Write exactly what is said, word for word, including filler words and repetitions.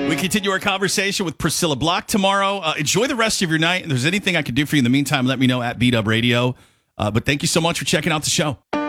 We continue our conversation with Priscilla Block tomorrow. Uh, enjoy the rest of your night. If there's anything I can do for you in the meantime, let me know at B-Dub Radio. Uh, but thank you so much for checking out the show.